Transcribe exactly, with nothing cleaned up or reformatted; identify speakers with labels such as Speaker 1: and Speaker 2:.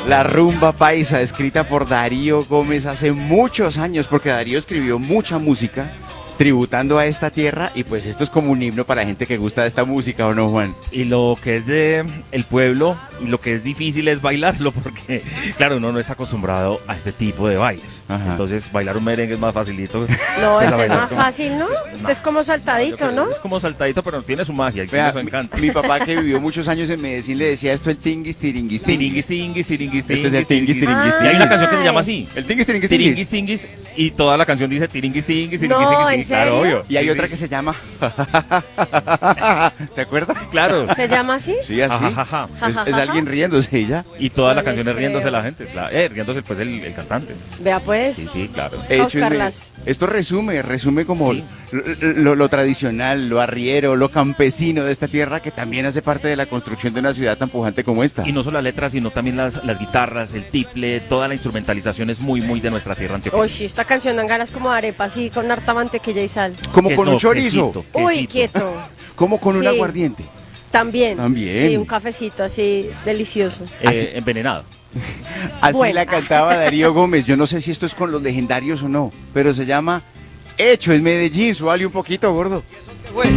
Speaker 1: La rumba paisa, escrita por Darío Gómez hace muchos años, porque Darío escribió mucha música tributando a esta tierra y pues esto es como un himno para la gente que gusta de esta música, ¿o no, Juan?
Speaker 2: Y lo que es de el pueblo y lo que es difícil es bailarlo porque, claro, uno no está acostumbrado a este tipo de bailes.
Speaker 1: Ajá.
Speaker 2: Entonces, bailar un merengue es más facilito.
Speaker 3: No,
Speaker 2: Pues,
Speaker 3: este es
Speaker 2: bailar
Speaker 3: más
Speaker 2: como-
Speaker 3: fácil, ¿no? Este es como saltadito, ¿no?
Speaker 2: Es como saltadito, pero tiene su magia y
Speaker 1: Vea,
Speaker 2: tiene su encanto.
Speaker 1: mi, mi papá que vivió muchos años en Medellín le decía esto el tinguis, tiringuis,
Speaker 2: Tiringuis, tinguis, tiringuis,
Speaker 1: Este es el
Speaker 2: tinguis,
Speaker 1: tinguis, tiringuis,
Speaker 2: Y hay una
Speaker 1: tinguis.
Speaker 2: canción que se llama así.
Speaker 1: El tinguis, tiringuis,
Speaker 2: Tiringuis,
Speaker 1: tinguis.
Speaker 2: tinguis, y toda la canción dice tiringuis, tinguis, tiringuis,
Speaker 3: No,
Speaker 2: tinguis,
Speaker 3: ¿en
Speaker 2: sí, claro,
Speaker 3: serio?
Speaker 2: obvio.
Speaker 1: Y hay
Speaker 2: Sí,
Speaker 1: otra
Speaker 2: sí.
Speaker 1: que se llama... ¿Se acuerda?
Speaker 2: Claro.
Speaker 3: ¿Se llama así?
Speaker 1: Sí, así.
Speaker 2: Ajajaja.
Speaker 1: Es, es alguien riéndose y ya.
Speaker 2: Y toda
Speaker 3: No
Speaker 2: la
Speaker 3: les
Speaker 2: canción es riéndose
Speaker 3: creo.
Speaker 2: la gente. la- eh, riéndose pues el, el cantante.
Speaker 3: Vea pues.
Speaker 2: Sí, sí, claro.
Speaker 1: Hecho en
Speaker 3: buscarlas.
Speaker 1: Medellín. Esto resume, resume como
Speaker 2: Sí.
Speaker 1: lo, lo- lo tradicional, lo arriero, lo campesino de esta tierra que también hace parte de la construcción de una ciudad tan pujante como esta.
Speaker 2: Y no solo las letras, sino también las, las guitarras, el tiple, toda la instrumentalización es muy, muy de nuestra tierra antioqueña.
Speaker 3: Uy, sí, esta canción dan ganas como de arepa, así, con harta mantequilla y sal.
Speaker 1: Como
Speaker 2: Que
Speaker 1: con
Speaker 2: no,
Speaker 1: un chorizo,
Speaker 2: quesito,
Speaker 3: Uy,
Speaker 2: quesito.
Speaker 3: quieto.
Speaker 1: como con un
Speaker 3: Sí.
Speaker 1: aguardiente.
Speaker 3: También.
Speaker 1: También.
Speaker 3: Sí, un cafecito así, delicioso.
Speaker 2: Eh,
Speaker 1: Así-
Speaker 2: envenenado.
Speaker 1: Así
Speaker 3: Bueno.
Speaker 1: la cantaba Darío Gómez. Yo no sé si esto es con los legendarios o no, pero se llama Hecho en Medellín. Súbale un poquito, gordo.